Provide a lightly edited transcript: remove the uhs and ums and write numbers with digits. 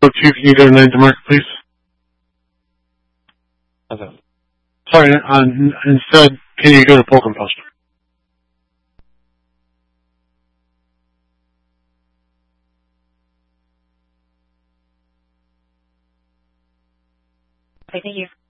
2, can you go to 9 to market, please? Okay. Sorry, instead, can you go to Polk and Poster? Okay, thank you.